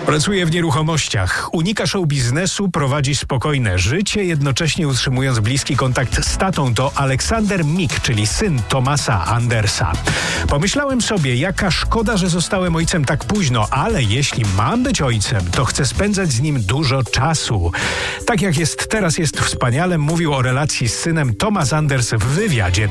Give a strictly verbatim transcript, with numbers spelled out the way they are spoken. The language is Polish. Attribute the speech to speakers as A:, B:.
A: Pracuje w nieruchomościach, unika show biznesu, prowadzi spokojne życie, jednocześnie utrzymując bliski kontakt z tatą. To Aleksander Mik, czyli syn Thomasa Andersa. Pomyślałem sobie, jaka szkoda, że zostałem ojcem tak późno, ale jeśli mam być ojcem, to chcę spędzać z nim dużo czasu. Tak jak jest teraz, jest wspaniale, mówił o relacji z synem Thomas Anders w wywiadzie